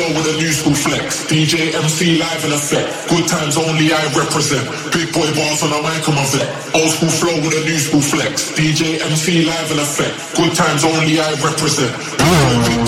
flow with a new school flex. DJ MC live in effect. Good times only I represent. Big boy bars on the mic, I'm a vet. Old school flow with a new school flex. DJ MC live in effect. Good times only I represent.